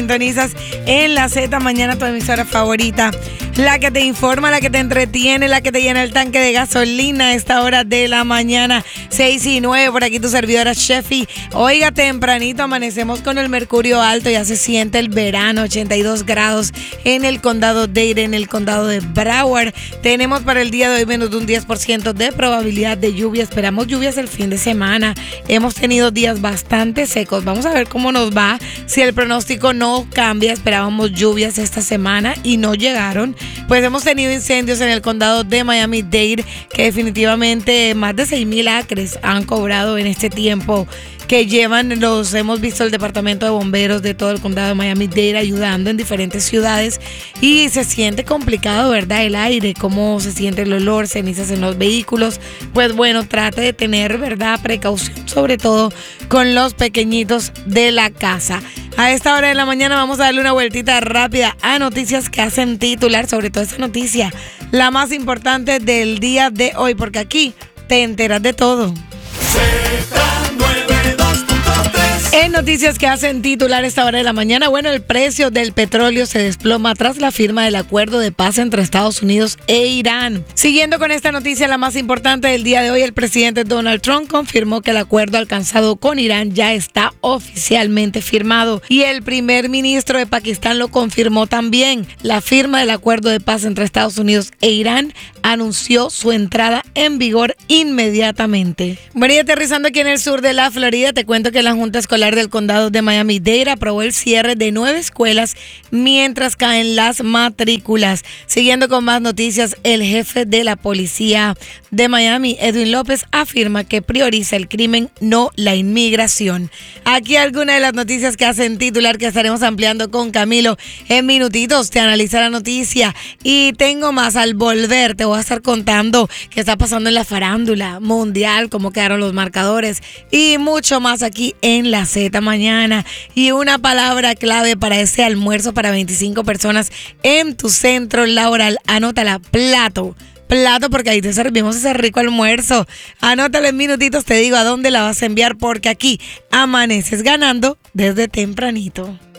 Sintonizas en la Z Mañana, tu emisora favorita, la que te informa, la que te entretiene, la que te llena el tanque de gasolina a esta hora de la mañana, 6:09, por aquí tu servidora Sheffy. Oiga, tempranito amanecemos con el mercurio alto, ya se siente el verano, 82 grados en el condado Dade, en el condado de Broward. Tenemos para el día de hoy menos de un 10% de probabilidad de lluvia, esperamos lluvias el fin de semana. Hemos tenido días bastante secos, vamos a ver cómo nos va, si el pronóstico no cambia. Esperábamos lluvias esta semana y no llegaron. Pues hemos tenido incendios en el condado de Miami-Dade, que definitivamente más de 6,000 acres han cobrado en este tiempo que llevan. Hemos visto el departamento de bomberos de todo el condado de Miami-Dade ayudando en diferentes ciudades y se siente complicado, ¿verdad? El aire, cómo se siente el olor, cenizas en los vehículos. Pues bueno, trate de tener, ¿verdad?, precaución, sobre todo con los pequeñitos de la casa. A esta hora de la mañana vamos a darle una vueltita rápida a noticias que hacen titular, sobre todo esta noticia, la más importante del día de hoy, porque aquí te enteras de todo. En noticias que hacen titular esta hora de la mañana, bueno, el precio del petróleo se desploma tras la firma del acuerdo de paz entre Estados Unidos e Irán. Siguiendo con esta noticia, la más importante del día de hoy, el presidente Donald Trump confirmó que el acuerdo alcanzado con Irán ya está oficialmente firmado y el primer ministro de Pakistán lo confirmó también. La firma del acuerdo de paz entre Estados Unidos e Irán anunció su entrada en vigor inmediatamente. Bueno, y aterrizando aquí en el sur de la Florida, te cuento que la Junta Escolar del condado de Miami-Dade aprobó el cierre de 9 escuelas mientras caen las matrículas. Siguiendo con más noticias, el jefe de la policía de Miami, Edwin López, afirma que prioriza el crimen, no la inmigración. Aquí algunas de las noticias que hacen titular que estaremos ampliando con Camilo en minutitos. Te analiza la noticia y tengo más al volver. Te voy a estar contando qué está pasando en la farándula mundial, cómo quedaron los marcadores y mucho más aquí en la Z Mañana. Y una palabra clave para ese almuerzo para 25 personas en tu centro laboral. Anótala, plato, porque ahí te servimos ese rico almuerzo. Anótala en minutitos, te digo a dónde la vas a enviar, porque aquí amaneces ganando desde tempranito.